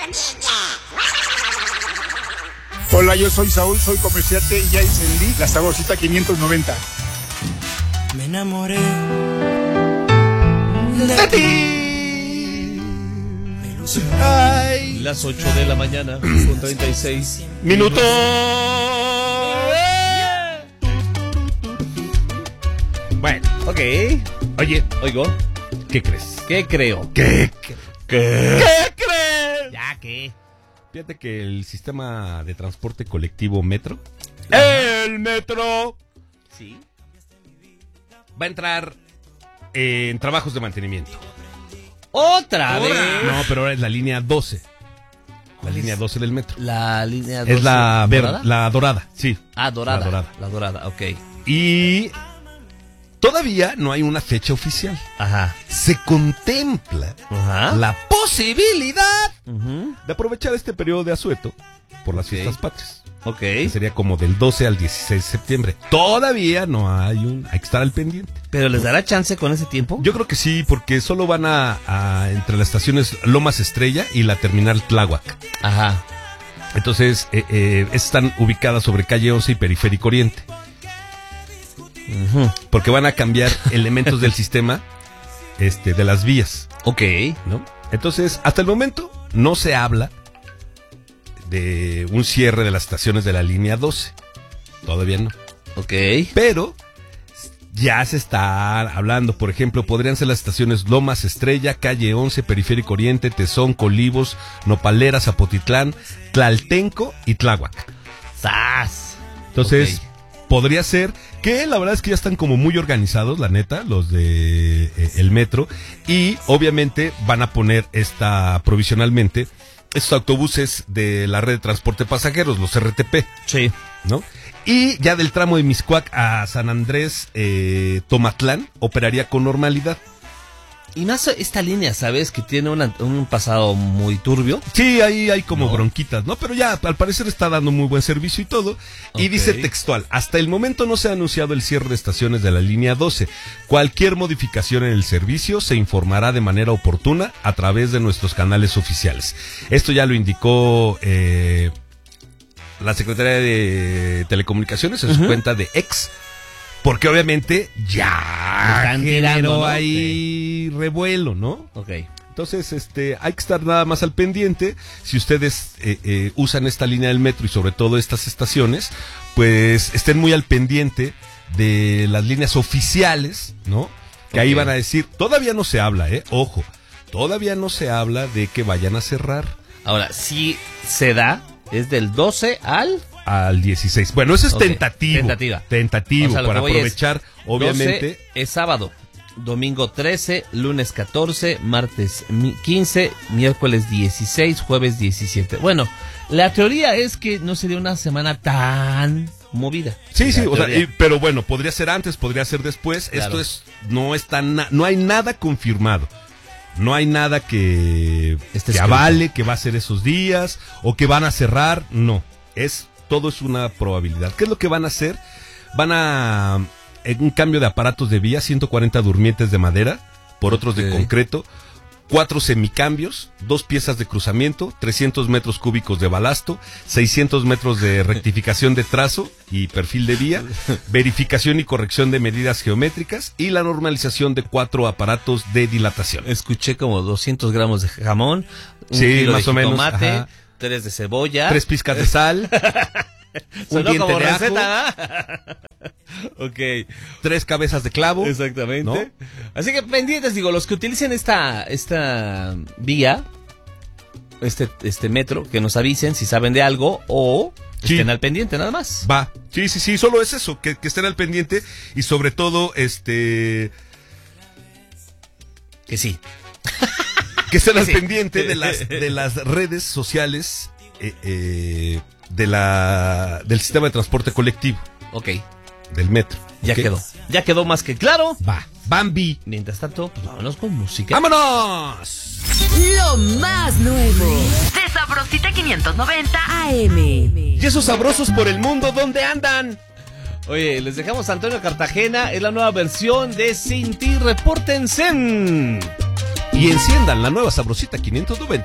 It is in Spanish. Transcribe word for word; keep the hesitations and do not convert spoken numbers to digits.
Hola, yo soy Saúl, soy comerciante y ya encendí la Sabrosita quinientos noventa. Me enamoré de ti. Ay. Las ocho de la mañana, con treinta y seis minutos. Bueno, ok. Oye, oigo. ¿Qué crees? ¿Qué creo? ¿Qué? ¿Qué? ¿Qué, ¿Qué crees? Ya, ¿qué? Fíjate que el sistema de transporte colectivo Metro, el Metro, sí, va a entrar en trabajos de mantenimiento. ¿Otra vez? No, pero ahora es la línea doce. La línea doce del metro. La línea doce. Es la verde, ¿dorada? la dorada, sí. Ah, dorada. La dorada. La dorada, ok. Y todavía no hay una fecha oficial. Ajá. Se contempla Ajá. la posibilidad uh-huh. de aprovechar este periodo de asueto por las okay. fiestas patrias. Ok. Que sería como del doce al dieciséis de septiembre. Todavía no hay un... Hay que estar al pendiente. ¿Pero les dará chance con ese tiempo? Yo creo que sí, porque solo van a, a entre las estaciones Lomas Estrella y la terminal Tláhuac. Ajá. Entonces, eh, eh, están ubicadas sobre calle once y Periférico Oriente. Uh-huh. Porque van a cambiar elementos del sistema este, de las vías. Ok. ¿No? Entonces, hasta el momento no se habla de un cierre de las estaciones de la línea doce. Todavía no. Ok. Pero ya se está hablando, por ejemplo, podrían ser las estaciones Lomas Estrella, calle once, Periférico Oriente, Tezón, Colivos, Nopalera, Zapotitlán, Tlaltenco y Tláhuac. ¡Sas! Entonces, Okay. podría ser que la verdad es que ya están como muy organizados, la neta, los de eh, el metro, y obviamente van a poner esta provisionalmente estos autobuses de la red de transporte de pasajeros, los R T P. Sí. ¿No? Y ya del tramo de Mixcoac a San Andrés, eh, Tomatlán, operaría con normalidad. Y más esta línea, ¿sabes? Que tiene una, un pasado muy turbio. Sí, ahí hay como no. bronquitas, ¿no? Pero ya, al parecer está dando muy buen servicio y todo. Okay. Y dice textual, hasta el momento no se ha anunciado el cierre de estaciones de la línea doce. Cualquier modificación en el servicio se informará de manera oportuna a través de nuestros canales oficiales. Esto ya lo indicó eh, la Secretaría de Telecomunicaciones en uh-huh. su cuenta de X. Porque obviamente ya generó ¿no? ahí okay. revuelo, ¿no? Ok. Entonces, este, hay que estar nada más al pendiente. Si ustedes eh, eh, usan esta línea del metro y sobre todo estas estaciones, pues estén muy al pendiente de las líneas oficiales, ¿no? Que okay. ahí van a decir, todavía no se habla, ¿eh? Ojo, todavía no se habla de que vayan a cerrar. Ahora, si se da, es del doce al... al dieciséis. Bueno, eso es okay. tentativo. Tentativa. Tentativo, o sea, para aprovechar, es, obviamente. doce es sábado, domingo trece, lunes catorce, martes quince, miércoles dieciséis, jueves diecisiete. Bueno, la teoría es que no sería una semana tan movida. Sí, sí, o sea, y, pero bueno, podría ser antes, podría ser después. Claro. Esto es, no está, na, no hay nada confirmado. No hay nada que, este que avale que va a ser esos días o que van a cerrar. No, es todo es una probabilidad. ¿Qué es lo que van a hacer? Van a, en un cambio de aparatos de vía, ciento cuarenta durmientes de madera por otros okay. de concreto, cuatro semicambios, dos piezas de cruzamiento, trescientos metros cúbicos de balasto, seiscientos metros de rectificación de trazo y perfil de vía, verificación y corrección de medidas geométricas y la normalización de cuatro aparatos de dilatación. Escuché como doscientos gramos de jamón, un sí, kilo más de o menos, jitomate, ajá. tres de cebolla, tres pizcas de sal, un diente como de receta, ajo, ok, tres cabezas de clavo. Exactamente. ¿No? Así que pendientes, digo, los que utilicen esta esta vía, este este metro, que nos avisen si saben de algo o sí. estén al pendiente, nada más. Va, sí, sí, sí, solo es eso, que, que estén al pendiente y sobre todo, este... Que sí. Que estén que al sí. pendiente de las, de las redes sociales eh, eh, de la del sistema de transporte colectivo. Ok. Del metro. Ya ¿Okay? quedó. Ya quedó más que claro. Va. Bambi. Mientras tanto, pues vámonos con música. ¡Vámonos! Lo más nuevo de Sabrosita quinientos noventa A M. Y esos sabrosos por el mundo, ¿dónde andan? Oye, les dejamos a Antonio Cartagena. Es la nueva versión de Sin Ti, repórtense. Y enciendan la nueva Sabrosita quinientos noventa.